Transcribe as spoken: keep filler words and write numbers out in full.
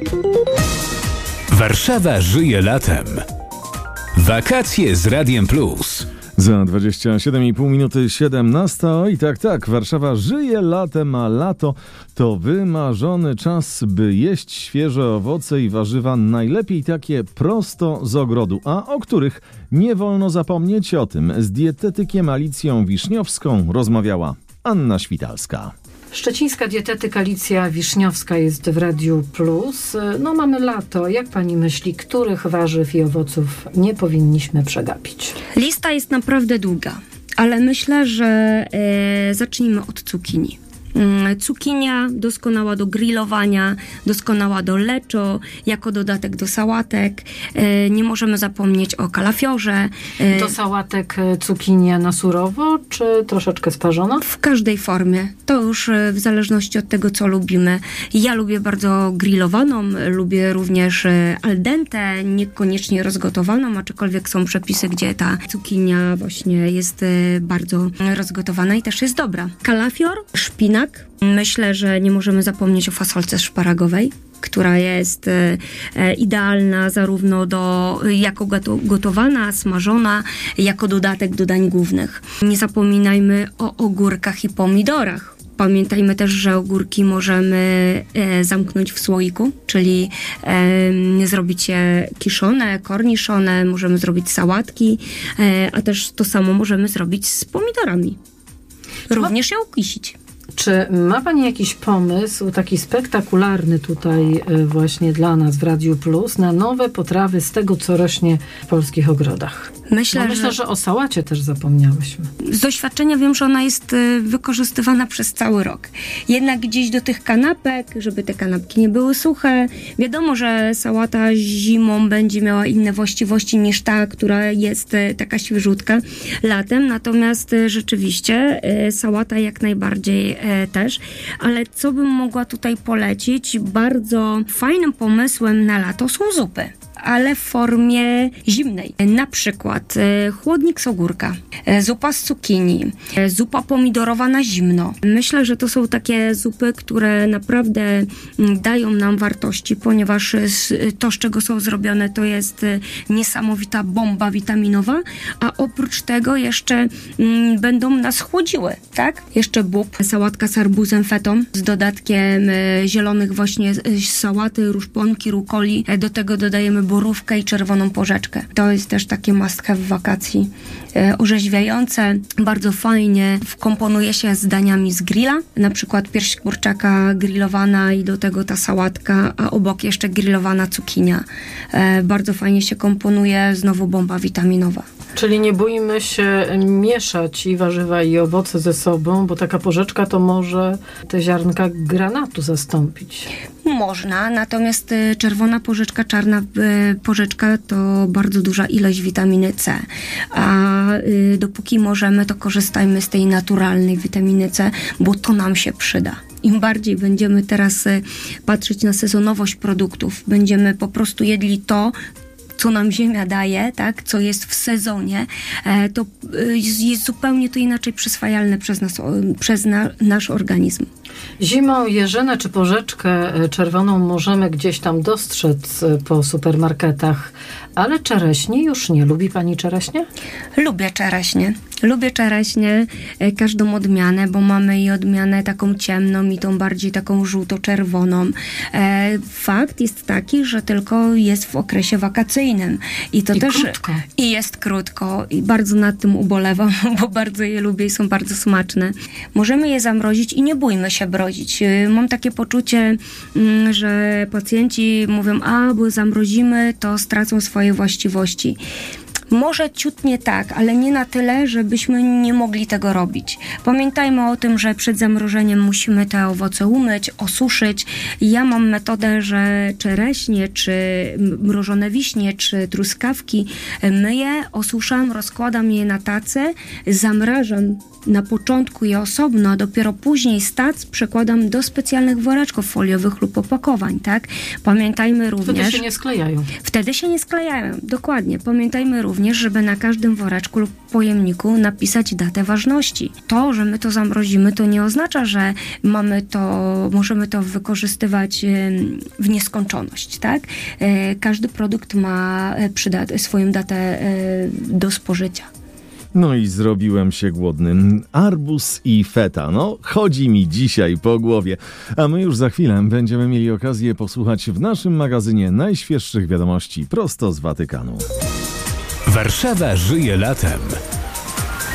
Warszawa żyje latem. Wakacje z Radiem Plus. Za dwadzieścia siedem i pół minuty siedemnasta. I tak, tak, Warszawa żyje latem, a lato to wymarzony czas, by jeść świeże owoce i warzywa, najlepiej takie prosto z ogrodu, a o których nie wolno zapomnieć. O tym z dietetykiem Alicją Wiszniowską rozmawiała Anna Świtalska. Szczecińska dietetyk Alicja Wiszniowska jest w Radiu Plus. No mamy lato. Jak pani myśli, których warzyw i owoców nie powinniśmy przegapić? Lista jest naprawdę długa, ale myślę, że e, zacznijmy od cukinii. Cukinia doskonała do grillowania, doskonała do leczo, jako dodatek do sałatek. Nie możemy zapomnieć o kalafiorze. Do sałatek cukinia na surowo, czy troszeczkę sparzona? W każdej formie. To już w zależności od tego, co lubimy. Ja lubię bardzo grillowaną, lubię również al dente, niekoniecznie rozgotowaną, aczkolwiek są przepisy, gdzie ta cukinia właśnie jest bardzo rozgotowana i też jest dobra. Kalafior, szpinak. Myślę, że nie możemy zapomnieć o fasolce szparagowej, która jest e, idealna zarówno do, jako gotowana, smażona, jako dodatek do dań głównych. Nie zapominajmy o ogórkach i pomidorach. Pamiętajmy też, że ogórki możemy e, zamknąć w słoiku, czyli e, zrobić je kiszone, korniszone, możemy zrobić sałatki, e, a też to samo możemy zrobić z pomidorami. Również ją ukisić. Czy ma pani jakiś pomysł, taki spektakularny tutaj właśnie dla nas w Radiu Plus, na nowe potrawy z tego, co rośnie w polskich ogrodach? Myślę, no myślę, że... że o sałacie też zapomniałyśmy. Z doświadczenia wiem, że ona jest wykorzystywana przez cały rok. Jednak gdzieś do tych kanapek, żeby te kanapki nie były suche. Wiadomo, że sałata zimą będzie miała inne właściwości niż ta, która jest taka świeżutka latem. Natomiast rzeczywiście sałata jak najbardziej też. Ale co bym mogła tutaj polecić? Bardzo fajnym pomysłem na lato są zupy, ale w formie zimnej. Na przykład e, chłodnik z ogórka, e, zupa z cukinii, e, zupa pomidorowa na zimno. Myślę, że to są takie zupy, które naprawdę m, dają nam wartości, ponieważ e, to, z czego są zrobione, to jest e, niesamowita bomba witaminowa, a oprócz tego jeszcze m, będą nas chłodziły, tak? Jeszcze bób, sałatka z arbuzem fetą, z dodatkiem e, zielonych właśnie e, sałaty, ruszponki, rukoli. E, do tego dodajemy borówkę i czerwoną porzeczkę. To jest też takie must have w wakacji. E, orzeźwiające, bardzo fajnie wkomponuje się z daniami z grilla, na przykład pierś kurczaka grillowana i do tego ta sałatka, a obok jeszcze grillowana cukinia. E, bardzo fajnie się komponuje, znowu bomba witaminowa. Czyli nie boimy się mieszać i warzywa i owoce ze sobą, bo taka porzeczka to może te ziarnka granatu zastąpić. Można, natomiast czerwona porzeczka, czarna porzeczka to bardzo duża ilość witaminy C, a dopóki możemy, to korzystajmy z tej naturalnej witaminy C, bo to nam się przyda. Im bardziej będziemy teraz patrzeć na sezonowość produktów, będziemy po prostu jedli to, co nam ziemia daje, tak, co jest w sezonie, to jest zupełnie to inaczej przyswajalne przez nas, przez na, nasz organizm. Zimą jeżynę czy porzeczkę czerwoną możemy gdzieś tam dostrzec po supermarketach, ale czereśnie już nie. Lubi pani czereśnie? Lubię czereśnie. Lubię czereśnie, każdą odmianę, bo mamy i odmianę taką ciemną i tą bardziej taką żółto-czerwoną. E, fakt jest taki, że tylko jest w okresie wakacyjnym. I to I też krótko. I jest krótko. I bardzo nad tym ubolewam, bo bardzo je lubię i są bardzo smaczne. Możemy je zamrozić i nie bójmy się brodzić. Mam takie poczucie, że pacjenci mówią, a bo zamrozimy, to stracą swoje właściwości. Może ciutnie tak, ale nie na tyle, żebyśmy nie mogli tego robić. Pamiętajmy o tym, że przed zamrożeniem musimy te owoce umyć, osuszyć. Ja mam metodę, że czereśnie, czy mrożone wiśnie, czy truskawki myję, osuszam, rozkładam je na tacę, zamrażam na początku je osobno, a dopiero później z tac przekładam do specjalnych woreczków foliowych lub opakowań, tak? Pamiętajmy również... Wtedy się nie sklejają. Wtedy się nie sklejają, dokładnie. Pamiętajmy również, również, żeby na każdym woreczku lub pojemniku napisać datę ważności. To, że my to zamrozimy, to nie oznacza, że mamy to, możemy to wykorzystywać w nieskończoność, tak? Każdy produkt ma przydat- swoją datę do spożycia. No i zrobiłem się głodny. Arbuz i feta. No, chodzi mi dzisiaj po głowie. A my już za chwilę będziemy mieli okazję posłuchać w naszym magazynie najświeższych wiadomości prosto z Watykanu. Warszawa żyje latem.